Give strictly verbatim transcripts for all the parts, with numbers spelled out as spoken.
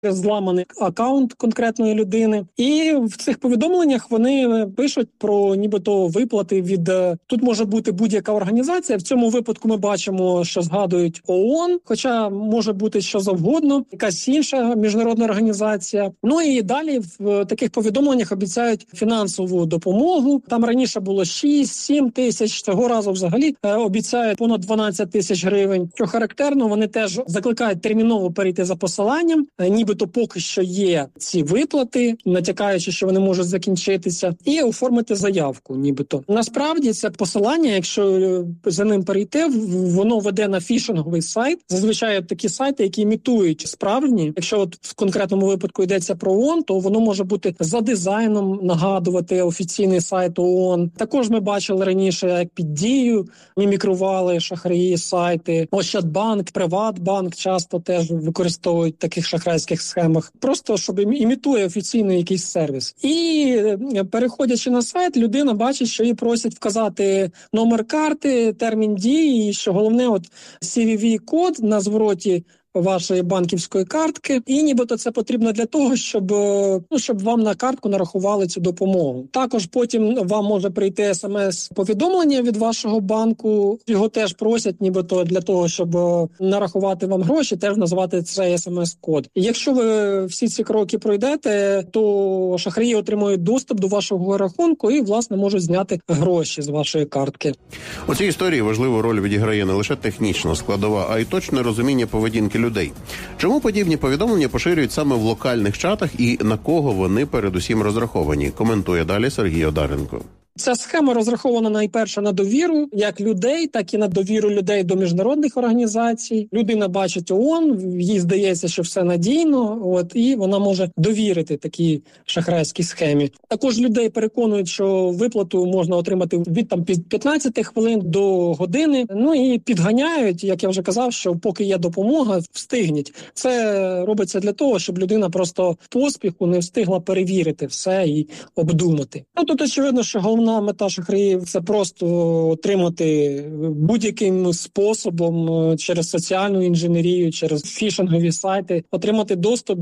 зламаний акаунт конкретної людини. І в цих повідомленнях вони пишуть про нібито виплати від... Тут може бути будь-яка організація. В цьому випадку ми бачимо, що згадують ООН, хоча може бути що завгодно, якась інша міжнародна організація. Ну і далі в таких повідомленнях обіцяють фінансову допомогу. Там раніше було шість-сім тисяч, цього разу взагалі обіцяють понад дванадцять тисяч гривень. Що характерно, вони теж закликають терміново перейти за посиланням, нібито поки що є ці виплати, натякаючи, що вони можуть закінчитися, і оформити заявку нібито. Насправді це посилання, якщо за ним перейти, воно веде на фішинговий сайт. Зазвичай такі сайти, які імітують справжні. Якщо от в конкретному випадку йдеться про ООН, то воно може бути за дизайном нагадувати офіційний сайт ООН. Також ми бачили раніше, як під Дію мімікрували шахраї сайти. Ощадбанк, Приватбанк часто теж використовують в таких шахрайських схемах. Просто, щоб імітує офіційний якийсь сервіс. І переходячи на сайт, людина бачить, що її просять вказати номер карти, термін дії, і що головне, от сі ві ві-код на звороті вашої банківської картки, і нібито це потрібно для того, щоб, ну, щоб вам на картку нарахували цю допомогу. Також потім вам може прийти смс-повідомлення від вашого банку, його теж просять нібито для того, щоб нарахувати вам гроші, теж назвати цей смс-код. І якщо ви всі ці кроки пройдете, то шахраї отримують доступ до вашого рахунку і, власне, можуть зняти гроші з вашої картки. У цій історії важливу роль відіграє не лише технічна складова, а й точне розуміння поведінки людей. Чому подібні повідомлення поширюють саме в локальних чатах і на кого вони передусім розраховані? Коментує далі Сергій Одаренко. Ця схема розрахована найперше на довіру як людей, так і на довіру людей до міжнародних організацій. Людина бачить ООН, їй здається, що все надійно, от, і вона може довірити такій шахрайській схемі. Також людей переконують, що виплату можна отримати від там п'ятнадцяти хвилин до години. Ну і підганяють, як я вже казав, що поки є допомога, встигніть. Це робиться для того, щоб людина просто в поспіху не встигла перевірити все і обдумати. Ну тут очевидно, що головне Головна мета шахраїв – це просто отримати будь-яким способом через соціальну інженерію, через фішингові сайти, отримати доступ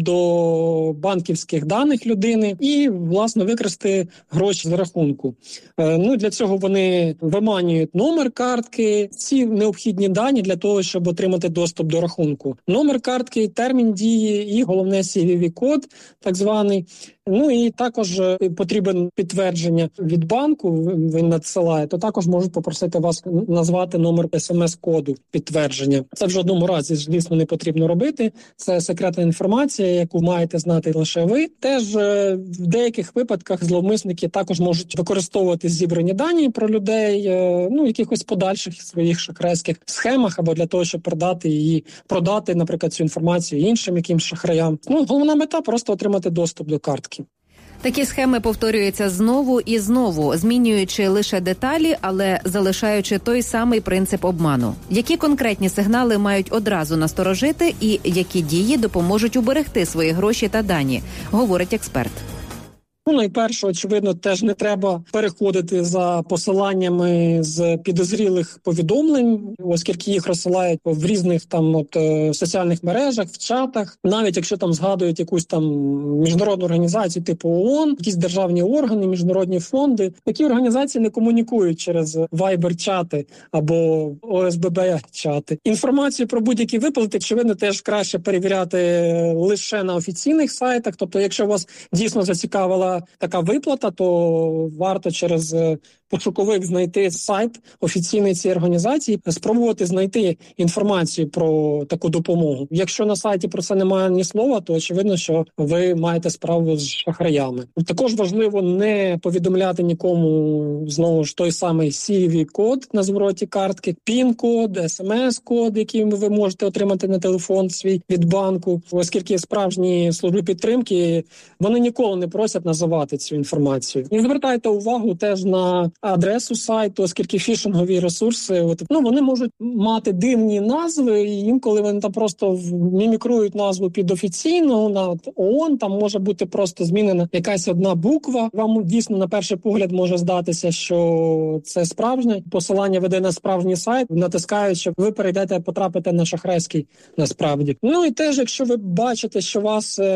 до банківських даних людини і, власне, викрасти гроші з рахунку. Ну, для цього вони виманюють номер картки, ці необхідні дані для того, щоб отримати доступ до рахунку. Номер картки, термін дії і, головне, сі ві ві-код, так званий. Ну і також потрібен підтвердження від банку, він надсилає, то також можуть попросити вас назвати номер смс-коду підтвердження. Це в жодному разі, звісно, не потрібно робити. Це секретна інформація, яку маєте знати лише ви. Теж в деяких випадках зловмисники також можуть використовувати зібрані дані про людей, ну, якихось подальших своїх шахрайських схемах або для того, щоб продати її, продати, наприклад, цю інформацію іншим якимсь шахраям. Ну, головна мета – просто отримати доступ до картки. Такі схеми повторюються знову і знову, змінюючи лише деталі, але залишаючи той самий принцип обману. Які конкретні сигнали мають одразу насторожити і які дії допоможуть уберегти свої гроші та дані, говорить експерт. Ну, найперше, очевидно, теж не треба переходити за посиланнями з підозрілих повідомлень, оскільки їх розсилають в різних там от соціальних мережах, в чатах. Навіть якщо там згадують якусь там міжнародну організацію типу ООН, якісь державні органи, міжнародні фонди, такі організації не комунікують через Viber-чати або о ес бе бе-чати. Інформацію про будь-які виплати, очевидно, теж краще перевіряти лише на офіційних сайтах. Тобто, якщо вас дійсно зацікавила така виплата, то варто через пошуковик знайти сайт офіційної цієї організації, спробувати знайти інформацію про таку допомогу. Якщо на сайті про це немає ні слова, то очевидно, що ви маєте справу з шахраями. Також важливо не повідомляти нікому, знову ж, той самий сі ві ві-код на звороті картки, пін-код, ес ем ес-код, який ви можете отримати на телефон свій від банку, оскільки справжні служби підтримки, вони ніколи не просять називати цю інформацію. І звертайте увагу теж на адресу сайту, оскільки фішингові ресурси, от, ну, вони можуть мати дивні назви, і інколи вони там просто мімікрують назву під офіційну, на ООН, там може бути просто змінена якась одна буква. Вам дійсно на перший погляд може здатися, що це справжнє. Посилання веде на справжній сайт, натискаючи, ви перейдете, потрапите на шахрайський насправді. Ну і теж, якщо ви бачите, що вас